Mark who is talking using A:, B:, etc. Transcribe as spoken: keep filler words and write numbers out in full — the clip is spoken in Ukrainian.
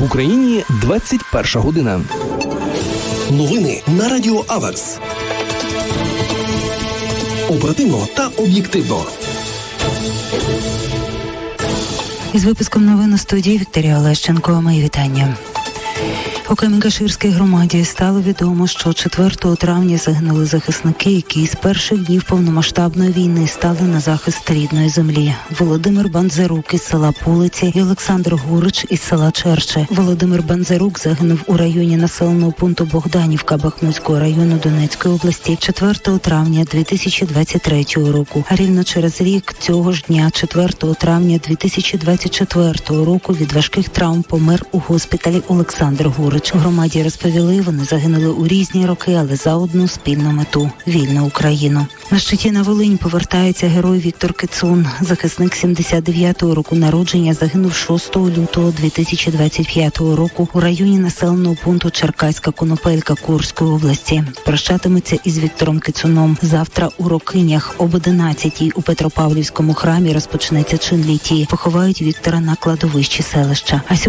A: В Україні двадцять перша година.
B: Новини на Радіо Аверс. Оперативно та об'єктивно.
C: Із випуском новин у студії Вікторія Олещенко. Мої вітання. У Камінь-Каширській громаді стало відомо, що четвертого травня загинули захисники, які з перших днів повномасштабної війни стали на захист рідної землі. Володимир Банзарук із села Пулиці і Олександр Гурич із села Черче. Володимир Банзарук загинув у районі населеного пункту Богданівка Бахмутського району Донецької області четвертого травня дві тисячі двадцять третього року. А рівно через рік цього ж дня, четвертого травня дві тисячі двадцять четвертого року, від важких травм помер у госпіталі Олександр Гурич. У громаді розповіли, вони загинули у різні роки, але за одну спільну мету – вільну Україну. На щиті на Волинь повертається герой Віктор Кицун. Захисник сімдесят дев'ятого року народження загинув шостого лютого дві тисячі двадцять п'ятого року у районі населеного пункту Черкаська Конопелька Курської області. Прощатиметься із Віктором Кицуном завтра у Рокинях об одинадцятій у Петропавлівському храмі розпочнеться чин літії. Поховають Віктора на кладовищі селища. А